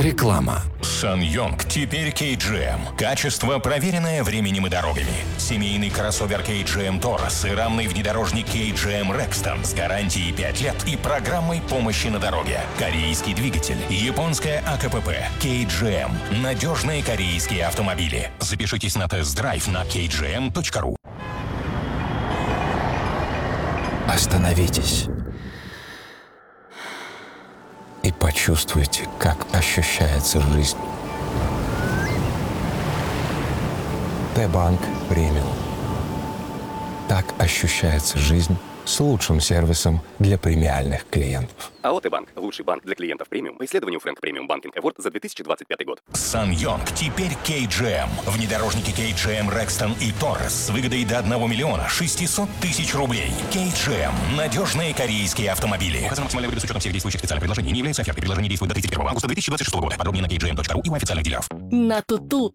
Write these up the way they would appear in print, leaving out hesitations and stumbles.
Реклама. SsangYong теперь KGM. Качество, проверенное временем и дорогами. Семейный кроссовер KGM Taurus и рамный внедорожник KGM Rexton с гарантией 5 лет и программой помощи на дороге. Корейский двигатель, японская АКПП, KGM. Надежные корейские автомобили. Запишитесь на тест-драйв на kgm.ru. Остановитесь и почувствуйте, как ощущается жизнь. Т-банк премиум. Так ощущается жизнь с лучшим сервисом для премиальных клиентов. АО «Т-банк» – лучший банк для клиентов премиум по исследованию Frank Premium Banking Award за 2025 год. SsangYong теперь KGM. Внедорожники KGM Rexton и Taurus с выгодой до 1 миллиона 600 тысяч рублей. KGM. Надежные корейские автомобили. Указана максимальная выгода с учетом всех действующих специальных предложений. Не является офертой. Предложение действует до 31 августа 2026 года. Подробнее на kgm.ru и у официальных дилеров. На Туту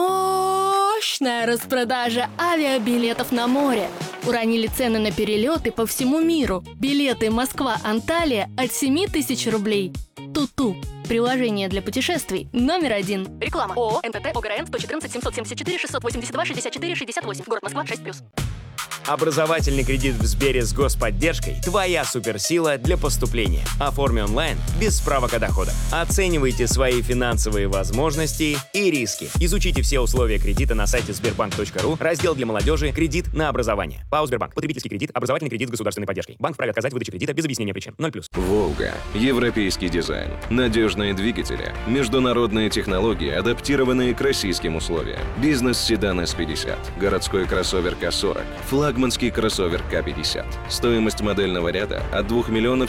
мощная распродажа авиабилетов на море. Уронили цены на перелеты по всему миру. Билеты Москва-Анталия от 7 тысяч рублей. Туту. Приложение для путешествий номер 1. Реклама. ООО НТТ ОГРН 114 774 682 64 68. Город Москва 6+. Образовательный кредит в Сбере с господдержкой – твоя суперсила для поступления. Оформи онлайн без справок о доходах. Оценивайте свои финансовые возможности и риски. Изучите все условия кредита на сайте sberbank.ru, раздел для молодежи «Кредит на образование». ПАО «Сбербанк». Потребительский кредит, образовательный кредит с государственной поддержкой. Банк вправе отказать в выдаче кредита без объяснения причин. 0+. «Волга». Европейский дизайн. Надежные двигатели. Международные технологии, адаптированные к российским условиям. Бизнес-седан S50. Городской кроссовер К40. Флагманский кроссовер К50. Стоимость модельного ряда от 2 миллионов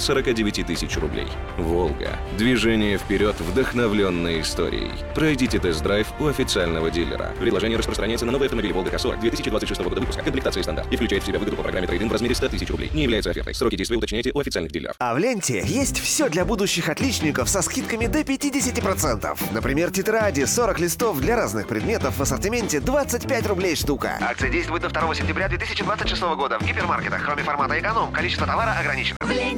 749 тысяч рублей. «Волга». Движение вперед, вдохновленное историей. Пройдите тест-драйв у официального дилера. Предложение распространяется на новые автомобили «Волга К40» 2026 года выпуска. Комплектация стандарт. И включает в себя выгоду по программе трейд-ин в размере 100 тысяч рублей. Не является офертой. Сроки действия уточняйте у официальных дилеров. А в ленте есть все для будущих отличников со скидками до 50%. Например, тетради 40 листов для разных предметов в ассортименте 25 рублей штука. Акция действует до 2 сентября 2026 года в гипермаркетах. Кроме формата эконом, количество товара ограничено.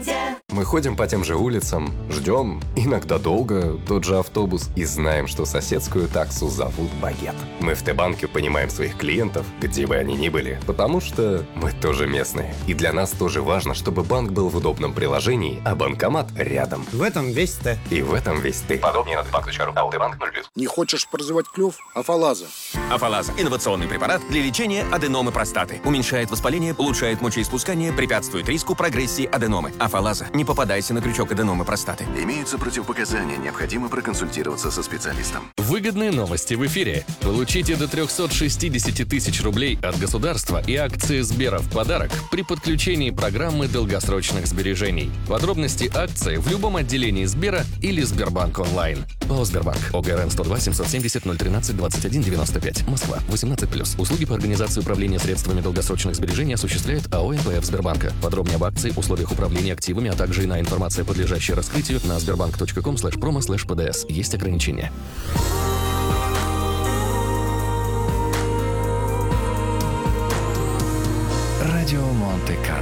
Мы ходим по тем же улицам, ждем, иногда долго, тот же автобус и знаем, что соседскую таксу зовут Багет. Мы в Т-банке понимаем своих клиентов, где бы они ни были, потому что мы тоже местные. И для нас тоже важно, чтобы банк был в удобном приложении, а банкомат рядом. В этом весь Т. И в этом весь ты. Подробнее на tbank.ru. АО «Т-банк» 0+. Не хочешь прозевать клюв? Афалаза. Афалаза – инновационный препарат для лечения аденомы простаты. Уменьшает воспаление, улучшает мочеиспускание, препятствует риску прогрессии аденомы. Афалаза. Не попадайся на крючок аденомы простаты. Имеются противопоказания, необходимо проконсультироваться со специалистом. Выгодные новости в эфире. Получите до 360 тысяч рублей от государства и акции Сбера в подарок при подключении программы долгосрочных сбережений. Подробности акции в любом отделении Сбера или Сбербанк онлайн. ПАО «Сбербанк». ОГРН 102 770 013 21 95. Москва. 18+. Услуги по организации управления средствами долгосрочных сбережений осуществляет АО НПФ Сбербанка. Подробнее об акции, условиях управления активами, а также иная информация, подлежащая раскрытию, на sberbank.com/promo/pds. Есть ограничения. Радио Монте-Карло.